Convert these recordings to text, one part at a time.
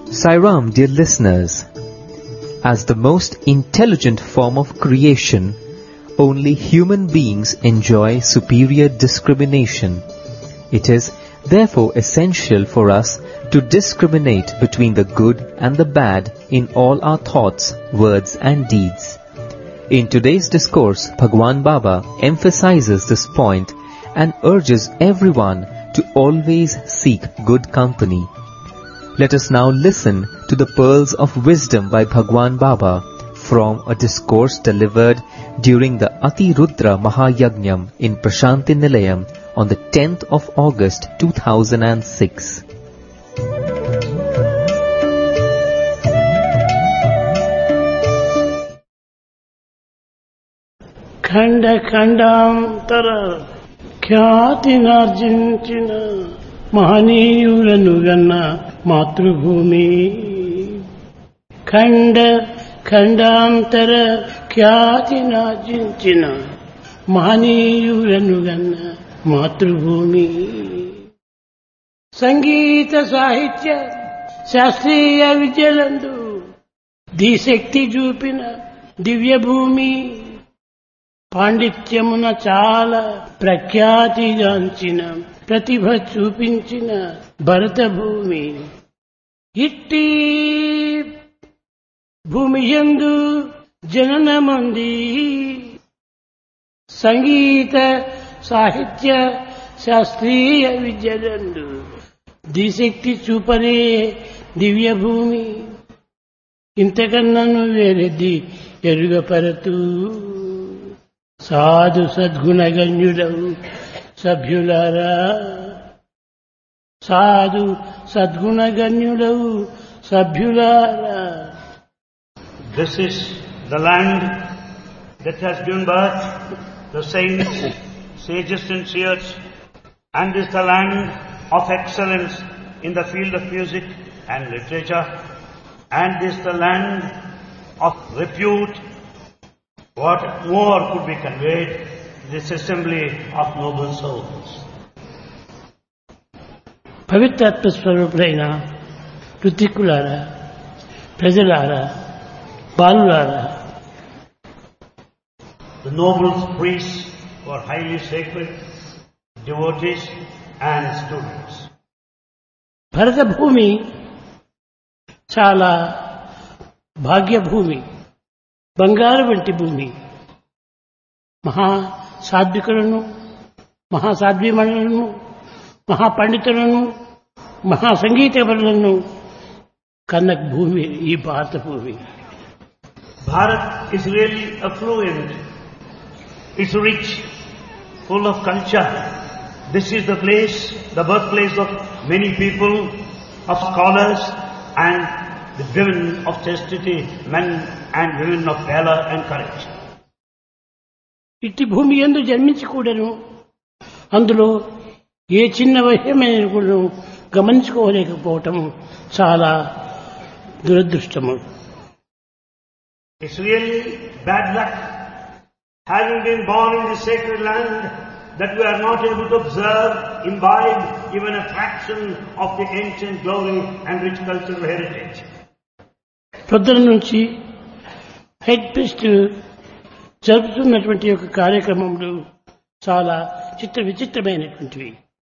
Sairam, dear listeners, as the most intelligent form of creation, only human beings enjoy superior discrimination. It is therefore essential for us to discriminate between the good and the bad in all our thoughts, words and deeds. In today's discourse, Bhagwan Baba emphasizes this point and urges everyone to always seek good company. Let us now listen to the pearls of wisdom by Bhagwan Baba from a discourse delivered during the Ati Rudra Mahayagnyam in Prashanti Nilayam on the 10th of August 2006. ఖండ ఖండాంతర ఖ్యాతినార్జించిన మహనీయులను గన్న మాతృభూమి. ఖండ ఖండాంతర ఖ్యాతినార్జించిన మహనీయులను గన్న మాతృభూమి. సంగీత సాహిత్య శాస్త్రీయ విద్యలందు దిశక్తి చూపిన దివ్యభూమి. పాండిత్యమున చాలా ప్రఖ్యాతిగాంచిన ప్రతిభ చూపించిన భరతభూమి. ఇట్టి భూమియందు జననమంది సంగీత సాహిత్య శాస్త్రీయ విద్యలందు దిశక్తి చూపనే దివ్యభూమి. ఇంతకన్నను వేరెద్ది ఎరుగపరతూ సాధు సద్గుణగణ్యులవు సభ్యులారా. సాధు సద్గుణగణ్యులవు సభ్యులారా. This is the land that has given birth the saints, sages and seers, and is the land of excellence in the field of music and literature, and is the land of repute. What more could be conveyed to this assembly of noble souls? పవిత్రాత్మ స్వరూపుడైన ఋత్విక్కులారా, ప్రజలారా, బాలులారా. The noble priests who are highly sacred, devotees and students. భరత భూమి చాలా భాగ్యభూమి, బంగారు వంటి భూమి. మహా సాత్వికులను, మహాసాధ్వీమణులను, మహాపండితులను, మహాసంగీతపరులను కన్న భూమి ఈ భారత భూమి. Bharat is really affluent. It's rich, full of culture. This is the place, the birthplace of many people, of scholars and the women of chastity, men and women of valor and courage. ఇట్టి భూమి యందు జన్మించి కూడాను అందులో ఏ చిన్న విషయమైన కూడా గమనించుకోలేకపోవటం చాలా దురదృష్టము. It's really bad luck, having been born in this sacred land, that we are not able to observe, imbibe even a fraction of the ancient glory and rich cultural heritage. పొద్దున నుంచి హెడ్ ప్రీస్ట్ జరుపుతున్నటువంటి యొక్క కార్యక్రమములు చాలా విచిత్రమైనటువంటివి.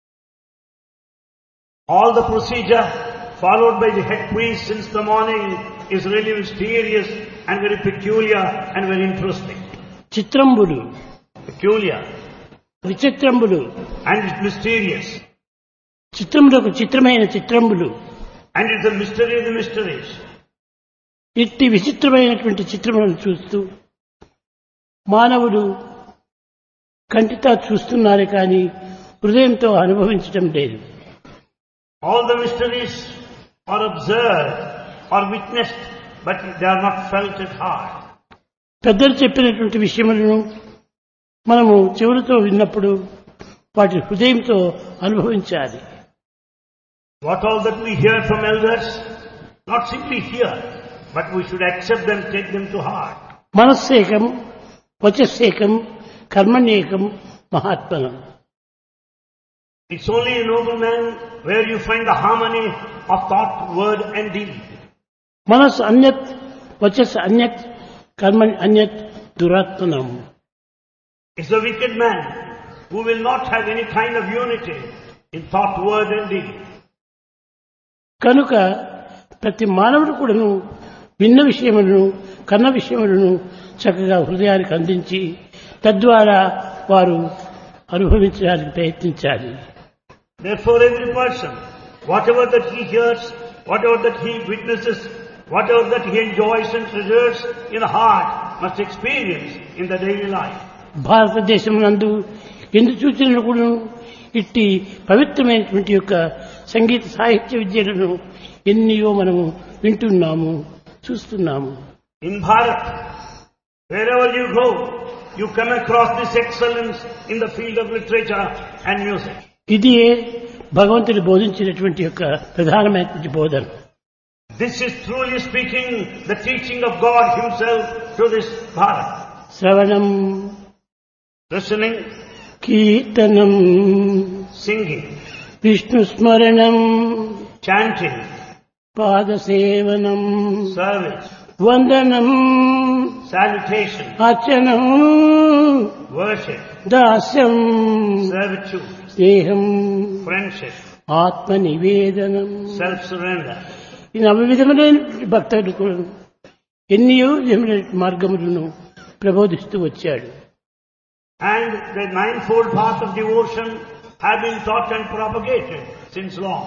All the procedure followed by the head priest since the morning is really mysterious and very peculiar and very interesting. చిత్రంబులు, Peculiar విచిత్రంబులు, and it's mysterious, చిత్రములు ఒక చిత్రమైన చిత్రంబులు. and it's the mystery of the mysteries. ఇట్టి విచిత్రమైనటువంటి చిత్రములను చూస్తూ మానవుడు కంటితో చూస్తున్నారు కానీ హృదయంతో అనుభవించడం లేదు. All the mysteries are observed or witnessed, but they are not felt at heart. పెద్దలు చెప్పినటువంటి విషయములను మనము చెవులతో విన్నప్పుడు వాటి హృదయంతో అనుభవించాలి. What all that we hear from elders, not simply hear, but we should accept them, take them to heart. మనస్సేకం, వచస్సేకం, కర్మణ్యేకం, మహాత్మనం. It's only a noble man where you find the harmony of thought, word and deed. మనస్సు అన్యత్ వచస్ అన్యత్ కర్మణి అన్యత్ దురాత్మనం. It's the wicked man who will not have any kind of unity in thought, word and deed. కనుక ప్రతి మానవుడు కూడాను భిన్న విషయములను కన్న విషయములను చక్కగా హృదయానికి అందించి తద్వారా వారు అనుభవించడానికి ప్రయత్నించాలి. Therefore every person, whatever that he hears, whatever that he witnesses, whatever that he enjoys and treasures in the heart must experience in the daily life. భారతదేశం నందు ఎందు చూచినను కూడా ఇట్టి పవిత్రమైనటువంటి యొక్క సంగీత సాహిత్య విద్యలను ఎన్నో మనము వింటున్నాము, చూస్తున్నాము. In Bharat, wherever you go, you come across this excellence in the field of literature and music. ఇది భగవంతుడు బోధించినటువంటి యొక్క ప్రధానమైనటువంటి బోధన. This is truly speaking the teaching of God Himself to this Bharat. శ్రవణం, Listening, కీర్తనం, singing, విష్ణు స్మరణం, chanting, పాదసేవనం, service, వందనం, salutation, అర్చనం, worship, దాస్యం, servitude, స్నేహం, friendship, ఆత్మ నివేదనం. self-surrender. ఈ నవవిధములైన భక్తుడు కూడా ఎన్నో విధములైన మార్గములను ప్రబోధిస్తూ వచ్చాడు. And the ninefold path of devotion have been taught and propagated since long.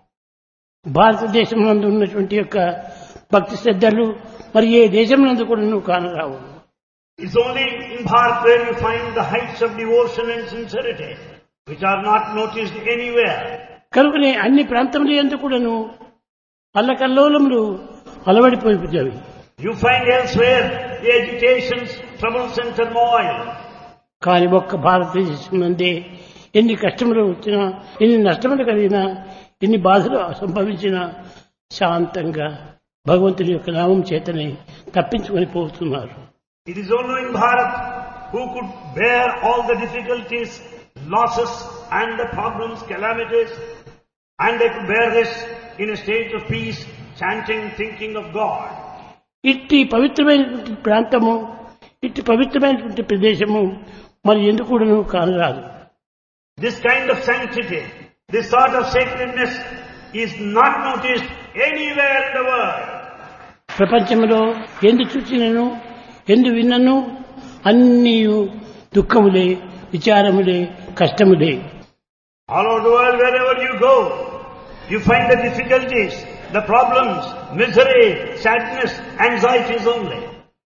భారతదేశం నందు ఉన్నటువంటి యొక్క భక్తి శ్రద్ధలు మరి ఏ దేశం నందు కూడా నువ్వు కానరావు. It's only in Bharat where you find the heights of devotion and sincerity, which are not noticed anywhere. కనుకనే అన్ని ప్రాంతముల యందు కూడాను అల్లకల్లోలములు అలవడిపోయిపోయాయి. You find elsewhere the agitations, troubles and turmoil. కానీ ఒక్క భారతదేశం నందే ఎన్ని కష్టములు వచ్చినా, ఎన్ని నష్టములు కలిగినా, ఎన్ని బాధలు సంభవించినా శాంతంగా భగవంతుని యొక్క నామం చేతనే తప్పించుకొని పోతున్నారు. It is only in Bharat who could bear all the difficulties, losses and the problems, calamities, and they could bear this in a state of peace, chanting, thinking of God. ఇట్టి పవిత్రమైనటువంటి ప్రాంతము, ఇట్టి పవిత్రమైనటువంటి ప్రదేశము మరి ఎందుకు కూడాను కానరాదు. This kind of sanctity, this sort of sacredness is not noticed anywhere in the world. ప్రపంచంలో ఎందు చూచినను ఎందు విన్నను అన్నీ దుఃఖములే, విచారములే, కష్టములే. All over the world, wherever you go, you find the difficulties, the problems, misery, sadness, anxieties only.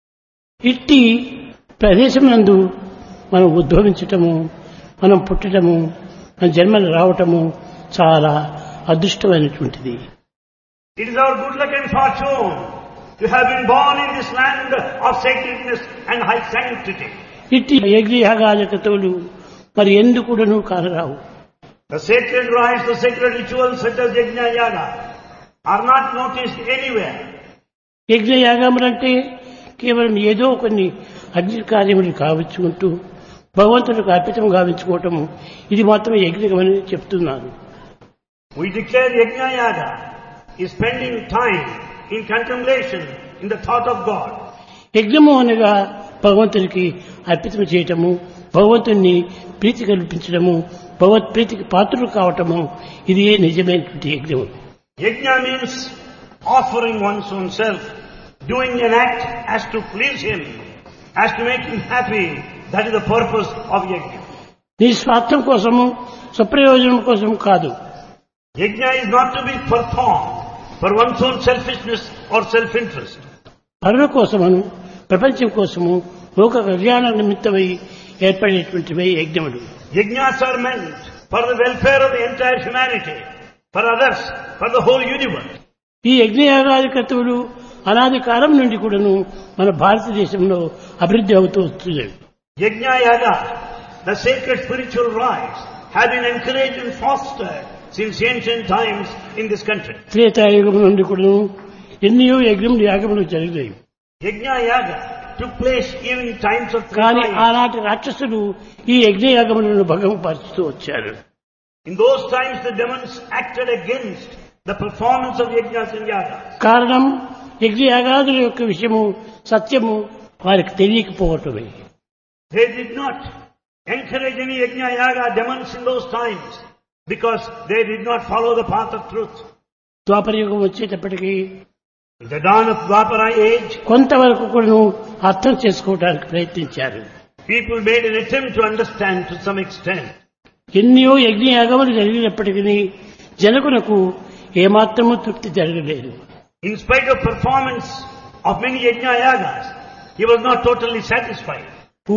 ఇట్టి ప్రదేశం నందు మనం ఉద్భవించటము, మనం పుట్టటము, మన జన్మలు రావటము చాలా అదృష్టమైనటువంటిది. It is our good luck and fortune to have been born in this land of sacredness and high sanctity. ఇట్టి యజ్ఞయాగాజకతులు మరి ఎందుకుడను కానరావు. The sacred rites, the sacred rituals such as Yajna Yaga are not noticed anywhere. యజ్ఞయాగములంటే కేవలం ఏదో కొన్ని అగ్ని కార్యములు కావించుకుంటూ భగవంతుడికి అర్పితం గావించుకోవటము, ఇది మాత్రమే యజ్ఞమని చెప్తున్నాను. We declare Yajna Yaga is spending time in contemplation, in the thought of God. యజ్ఞము అనగా భగవంతునికి అర్పితం చేయటము, భగవంతుని ప్రీతి కల్పించడము, భగవత్ ప్రీతికి పాత్రలు కావటము, ఇది నిజమైనటువంటి యజ్ఞము. Yajna means offering one's own self, doing an act as to please Him, as to make Him happy. That is the purpose of Yajna. నీ స్వార్థం కోసము, స్వప్రయోజనం కోసం కాదు. Yajna is not to be performed for one's own selfishness or self-interest. పరుల కోసమును, ప్రపంచం కోసము, లోక కళ్యాణ నిమిత్తమై ఏర్పడేటువంటివే యజ్ఞములు. Yajnas are meant for the welfare of the entire humanity, for others, for the whole universe. ఈ యజ్ఞయాగాది కర్తవులు అనాది కాలం నుండి కూడాను మన భారతదేశంలో అభివృద్ధి అవుతూ వస్తున్నాయి. Yajna Yaga, the sacred spiritual rites, have been encouraged and fostered since ancient times in this country. Treta Yuga నుండి కూడాను ఎన్నో యజ్ఞములు యాగములు జరిగాయి. Yajna Yaga took place even in times of కానీ Treta. ఆనాటి రాక్షసులు ఈ యజ్ఞయాగములను భంగపరుస్తూ వచ్చారు. In those times the demons acted against the performance of yajnas and yagas. కారణం యజ్ఞయాగాదుల యొక్క విషయము సత్యము వారికి తెలియకపోవటమే. They did not encourage any yajna yaga demons in those times because they did not follow the path of truth. ద్వాపరయుగం వచ్చేటప్పటికి In the dawn of Dwapara age, కొంతవరకు కూడా అర్థం చేసుకోవడానికి ప్రయత్నించారు. people made an attempt to understand to some extent. ఎన్నో యజ్ఞయాగములు జరిగినప్పటికీ జనకునకు ఏమాత్రము తృప్తి జరగలేదు. In spite of performance of many yajna yagas, he was not totally satisfied.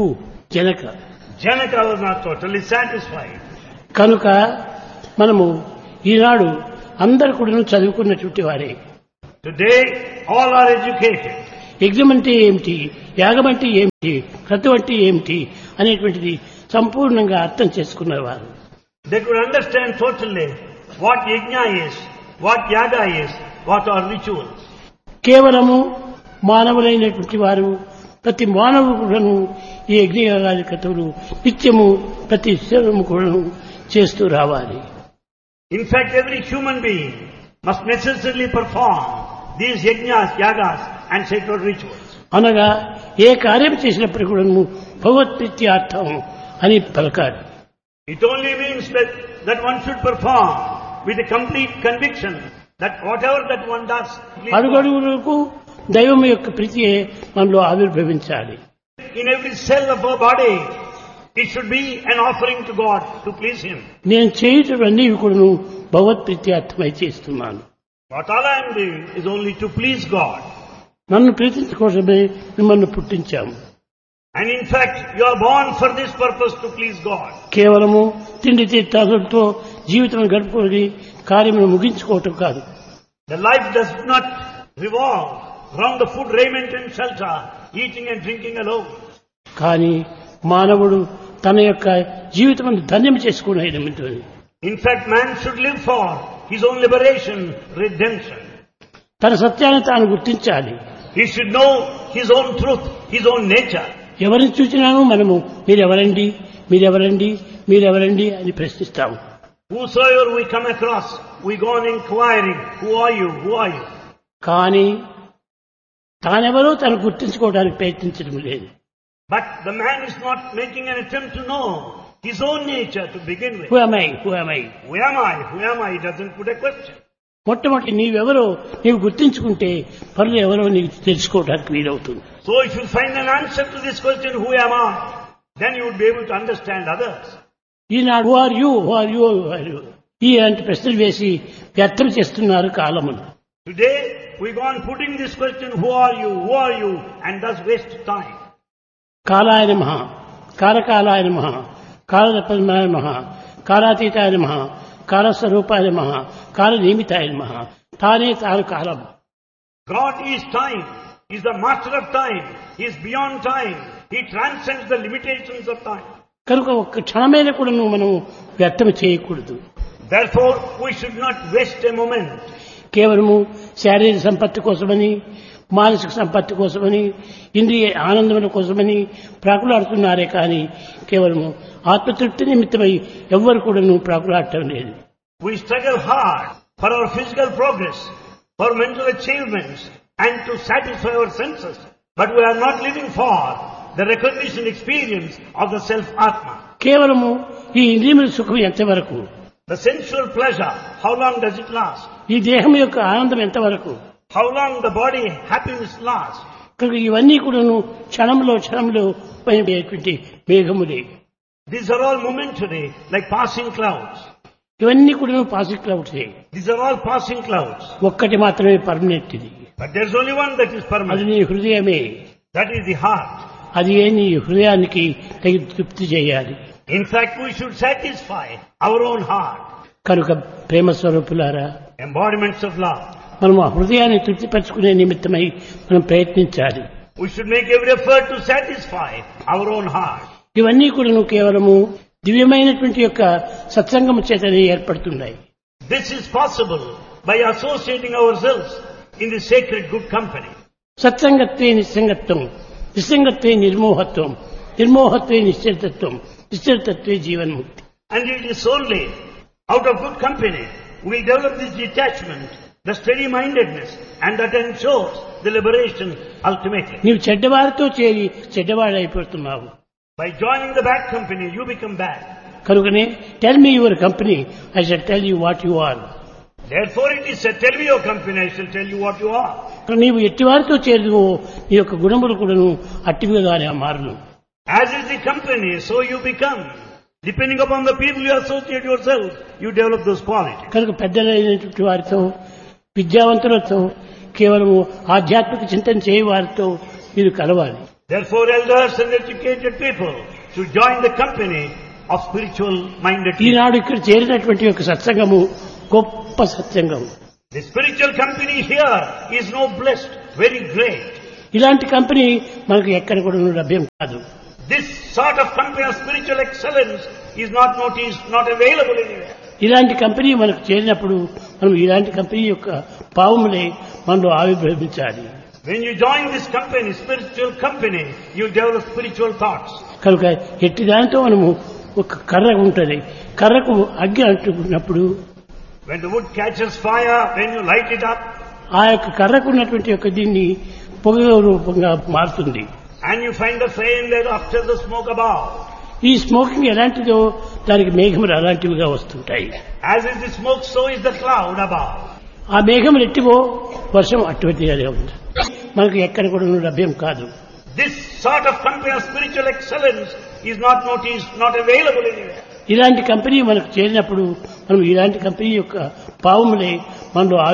Janaka Janaka was not totally satisfied. కనుక మనము ఈనాడు అందరు కూడా చదువుకున్నటువంటి వారే. Today, all are educated. యజ్ఞం అంటే ఏమిటి, యాగం అంటే ఏమిటి, క్రతువు అంటే ఏమిటి అనేటువంటిది సంపూర్ణంగా అర్థం చేసుకున్నవారు. They could understand totally what yajna is, what yaga is, what are rituals. కేవలము మానవులైనటువంటి వారు ప్రతి మానవుడు కూడాను ఈ యజ్ఞయాగాది క్రతువులు నిత్యము ప్రతి శరీరము కూడాను చేస్తూ రావాలి. In fact, every human being must necessarily perform these yajnas, yagas and sacred rituals. అనగా ఏ కార్యం చేసినప్పుడు కూడాను భగవత్ప్రీత్యార్థం అని పలకాలి. It only means that one should perform with a complete conviction that whatever that one does, అడుగడుగులకు దైవం యొక్క ప్రీతియే మనలో ఆవిర్భవించాలి. in every cell of our body, it should be an offering to God to please Him. నేను చేయటవన్నీ కూడాను భగవత్ప్రీత్యార్థమై చేస్తున్నాను. What all I am doing is only to please God. నన్ను ప్రీతించుకోవడమే మిమ్మల్ని పుట్టించాము. And in fact, you are born for this purpose, to please God. కేవలము తిండి తీర్థాలతో జీవితం గడుపుకొని కార్యమును ముగించుకోవటం కాదు. The life does not revolve around the food, raiment and shelter, eating and drinking alone. కానీ మానవుడు తన యొక్క జీవితం ధన్యం చేసుకునేది. In fact, man should live for his own liberation, redemption. తన సత్యాన్ని తాను గుర్తించాలి. He should know his own truth, his own nature. ఎవరిని చూసినాను మనము మీరెవరండి, మీరెవరండి, మీరెవరండి అని ప్రశ్నిస్తాము. Whosoever we come across, we go on inquiring, who are you, who are you? కానీ తానెవరో తను గుర్తించుకోవడానికి ప్రయత్నించడం లేదు. But the man is not making an attempt to know his own nature to begin with. Who am I? Who am I? Who am I? Who am I? He doesn't put a question. మొట్టమొదటి నీవెవరో నీవు గుర్తించుకుంటే పనులు ఎవరో నీకు తెలుసుకోవడానికి వీలవుతుంది. So if you find an answer to this question, who am I? Then you would be able to understand others. Eenadu who are you? Who are you? Who are you? ఇలాంటి ప్రశ్నలు వేసి వ్యర్థం చేస్తున్నారు కాలమును. Today we go on putting this question, who are you? Who are you? And thus waste time. కాలాయ నమః, కాలకాలాయ నమః, కాలపద్మాయ నమః, కాలాతీతాయ నమః, కాలస్వరూపాయ నమః, కాలనియమితాయ నమః. తానే తాను కాలం. God is time. He is the master of time. He is beyond time. He transcends the limitations of time. కనుక ఒక్క క్షణమైన కూడా మనం వ్యర్థం చేయకూడదు. Therefore, we should not waste a moment. కేవలము శారీరక సంపత్తి కోసమని, మానసిక సంపత్తి కోసమని, ఇంద్రియ ఆనందముల కోసమని ప్రాకులాడుతున్నారే కానీ కేవలము ఆత్మతృప్తి నిమిత్తమై ఎవ్వరు కూడా ప్రాకులాడటం లేదు. We struggle hard for our physical progress, for mental achievements, and to satisfy our senses. But we are not living for the recognition experience of the self-Atma. కేవలము ఈ ఇంద్రియముల సుఖం ఎంతవరకు, The sensual pleasure, how long does it last? ఈ దేహం యొక్క ఆనందం ఎంతవరకు, How long the body happiness lasts? కనుక ఇవన్నీ కూడాను క్షణంలో పోయేటువంటి మేఘములే. These are all momentary, like passing clouds. ఇవన్నీ కూడా పాసిక్ క్లౌడ్సే. These are all passing clouds. ఒక్కటి మాత్రమే పర్మనెంట్ ఇది. But there's only one that is అది permanent. నీ హృదయమే. That is the heart. అది ఏ నీ హృదయానికి తగి తృప్తి చేయాలి. In fact, we should satisfy our own heart. కనుక ప్రేమ స్వరూపులారా, Embodiments of love. మనం ఆ హృదయాన్ని తృప్తిపరచుకునే నిమిత్తమై మనం ప్రయత్నించాలి. We should make every effort to satisfy our own heart. ఇవన్నీ కూడా కేవలము దివ్యమైనటువంటి యొక్క సత్సంగము చేతనే ఏర్పడుతున్నాయి. This is possible by associating ourselves in the sacred good company. సత్సంగత్వే నిస్సంగత్వం, నిస్సంగత్వే నిర్మోహత్వం, నిర్మోహత్వే నిశ్చలతత్వం, నిశ్చలతత్వే జీవన్ముక్తి. And it is only Out of good company, we develop this detachment, the steady-mindedness, and that ensures the liberation ultimately. నీవు చెడ్డవారితో చేరి చెడ్డవాడైపోతున్నావు. By joining the bad company, you become bad. కనుకనే tell me your company, I shall tell you what you are. Therefore it is said, tell me your company, I shall tell you what you are. నీవు ఎట్టివారితో చేరుదువో నీ యొక్క గుణములు కూడాను అట్టివిగానే మారును. As is the company, so you become. Depending upon the people you associate yourself, you develop those qualities. కనుక పెద్దలైనటువంటి వారితో, విద్యావంతులతో, కేవలము ఆధ్యాత్మిక చింతన చేయ వారితో మీరు కలవాలి. Therefore elders and educated people should join the company of spiritual minded people. ఈనాడు ఇక్కడ చేరినటువంటి యొక్క సత్సంగము గొప్ప సత్సంగం. The spiritual company here is no blessed, very great. ఇలాంటి కంపెనీ మనకు ఎక్కడ కూడా లభ్యం కాదు. This sort of company of spiritual excellence is not noticed, not available anywhere. ఇలాంటి కంపెనీ మనకు చేరినప్పుడు మనం ఇలాంటి కంపెనీ యొక్క పావములే మనలో ఆవిర్భవించాలి. When you join this company, spiritual company, you develop spiritual thoughts. కనుక ఎట్టి దానితో మనము ఒక కర్ర ఉంటుంది, కర్రకు అగ్గి అంటుకున్నప్పుడు When the wood catches fire, when you light it up, ఆ యొక్క కర్రకు ఉన్నటువంటి యొక్క దీన్ని పొగ రూపంగా మారుతుంది. and you find the flame there after the smoke above. ఈ స్మోకింగ్ ఎలాంటిదో దానికి మేఘములు అలాంటివిగా వస్తుంటాయి. As is the smoke, so is the cloud above. ఆ మేఘములు ఎట్టివో వర్షం అటువంటిదే ఉంది. మనకు ఎక్కడ కూడా లభ్యం కాదు. This sort of company of spiritual excellence is not noticed, not available anywhere. ఇలాంటి కంపెనీ మనకు చేరినప్పుడు మనం ఇలాంటి కంపెనీ యొక్క పావములే మనలో